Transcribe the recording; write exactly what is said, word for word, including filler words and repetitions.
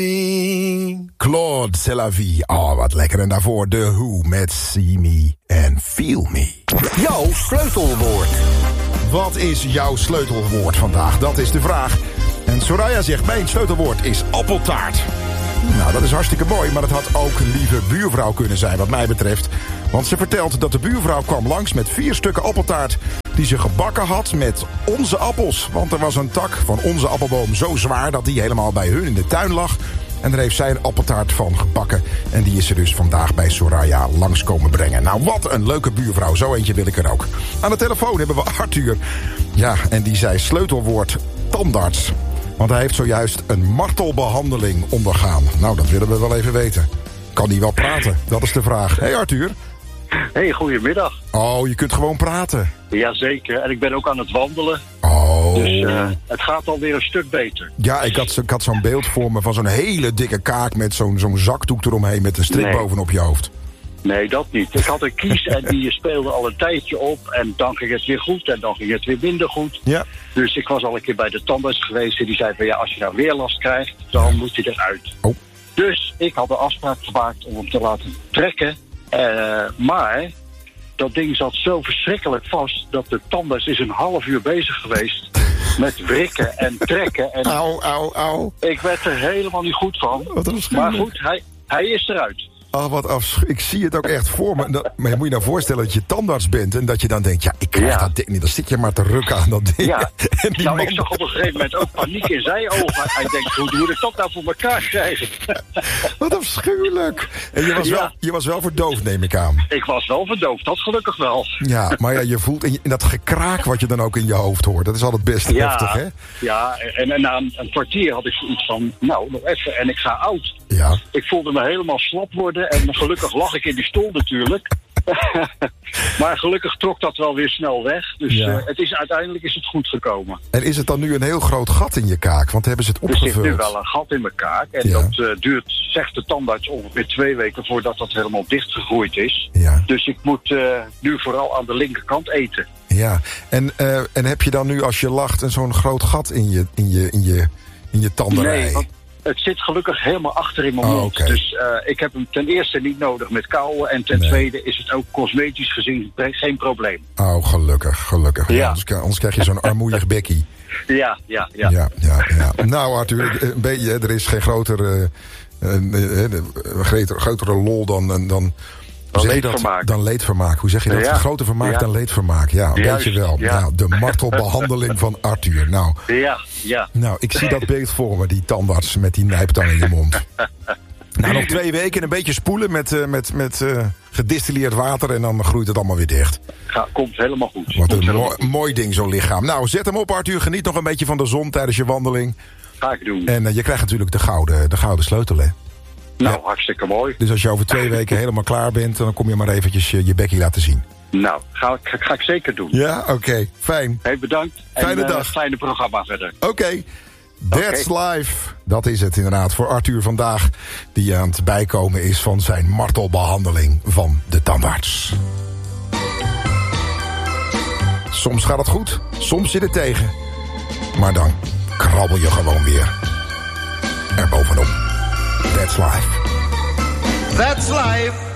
Claude, c'est la vie. Oh, wat lekker. En daarvoor The Who met See Me and Feel Me. Jouw sleutelwoord. Wat is jouw sleutelwoord vandaag? Dat is de vraag. En Soraya zegt, mijn sleutelwoord is appeltaart. Nou, dat is hartstikke mooi, maar het had ook lieve buurvrouw kunnen zijn wat mij betreft. Want ze vertelt dat de buurvrouw kwam langs met vier stukken appeltaart die ze gebakken had met onze appels. Want er was een tak van onze appelboom zo zwaar dat die helemaal bij hun in de tuin lag. En daar heeft zij een appeltaart van gebakken. En die is ze dus vandaag bij Soraya langs komen brengen. Nou, wat een leuke buurvrouw. Zo eentje wil ik er ook. Aan de telefoon hebben we Arthur. Ja, en die zei sleutelwoord tandarts. Want hij heeft zojuist een martelbehandeling ondergaan. Nou, dat willen we wel even weten. Kan hij wel praten? Dat is de vraag. Hé hey Arthur. Hey, goedemiddag. Oh, je kunt gewoon praten. Jazeker, en ik ben ook aan het wandelen. Oh. Dus uh, het gaat alweer een stuk beter. Ja, ik had, ik had zo'n beeld voor me van zo'n hele dikke kaak met zo'n zo'n zakdoek eromheen met een strik nee. bovenop je hoofd. Nee, dat niet. Ik had een kies en die speelde al een tijdje op. En dan ging het weer goed en dan ging het weer minder goed. Ja. Dus ik was al een keer bij de tandarts geweest. En die zei van ja, als je nou weer last krijgt, dan moet je eruit. Oh. Dus ik had een afspraak gemaakt om hem te laten trekken. Uh, maar dat ding zat zo verschrikkelijk vast dat de tandarts is een half uur bezig geweest met wrikken en trekken. En au, au, au. Ik werd er helemaal niet goed van. Maar goed, hij, hij is eruit. Oh, wat afsch... Ik zie het ook echt voor me. Dat... Maar je moet je nou voorstellen dat je tandarts bent en dat je dan denkt, ja, ik krijg ja. dat ding niet. Dan zit je maar te rukken aan dat ding. Ja. En die nou, man... ik zag op een gegeven moment ook paniek in zijn ogen. Hij denkt, hoe moet ik dat nou voor elkaar krijgen? Wat afschuwelijk. En je was, ja. wel, je was wel verdoofd, neem ik aan. Ik was wel verdoofd, dat gelukkig wel. Ja, maar ja, je voelt in, je, in dat gekraak wat je dan ook in je hoofd hoort. Dat is altijd best ja, heftig, hè? Ja, en, en na een, een kwartier had ik zoiets van, nou, nog even en ik ga oud. Ja. Ik voelde me helemaal slap worden en gelukkig lag ik in die stoel natuurlijk. Maar gelukkig trok dat wel weer snel weg. Dus ja. uh, het is, uiteindelijk is het goed gekomen. En is het dan nu een heel groot gat in je kaak? Want hebben ze het opgevuld? Er zit nu wel een gat in mijn kaak. En ja. dat uh, duurt, zegt de tandarts, ongeveer twee weken voordat dat helemaal dichtgegroeid is. Ja. Dus ik moet uh, nu vooral aan de linkerkant eten. Ja, en, uh, en heb je dan nu als je lacht een zo'n groot gat in je, in je, in je, in je tandenrij? Nee, want het zit gelukkig helemaal achter in mijn oh, mond. Okay. Dus uh, ik heb hem ten eerste niet nodig met kauwen. En ten nee. tweede is het ook cosmetisch gezien geen probleem. Oh, gelukkig, gelukkig. Ja. Ja, anders, anders krijg je zo'n armoeig bekkie. Ja, ja, ja. ja, ja, ja. Nou, Arthur, een beetje, er is geen grotere, uh, uh, grotere, grotere lol dan... dan Dan leedvermaak. Dan leedvermaak. Hoe zeg je dat? Ja. Grote vermaak ja. dan leedvermaak. Ja, een Juist, beetje wel. Ja. Nou, de martelbehandeling van Arthur. Nou, ja, ja. nou, ik zie dat beeld voor me. Die tandarts met die nijptang in je mond. Nou, nog twee weken een beetje spoelen met, uh, met, met uh, gedistilleerd water. En dan groeit het allemaal weer dicht. Ja, komt helemaal goed. Wat komt een helemaal mooi, goed. mooi ding, zo'n lichaam. Nou, zet hem op, Arthur. Geniet nog een beetje van de zon tijdens je wandeling. Ga ik doen. En uh, je krijgt natuurlijk de gouden, de gouden sleutel, hè? Nou, ja. hartstikke mooi. Dus als je over twee weken helemaal klaar bent, dan kom je maar eventjes je, je bekkie laten zien. Nou, ga, ga, ga ik zeker doen. Ja, oké. Okay. Fijn. Hey, bedankt. Fijne en, dag. Uh, fijne programma verder. Oké. Okay. That's okay. life. Dat is het inderdaad voor Arthur vandaag, die aan het bijkomen is van zijn martelbehandeling van de tandarts. Soms gaat het goed, soms zit het tegen. Maar dan krabbel je gewoon weer erbovenop. That's life. That's life.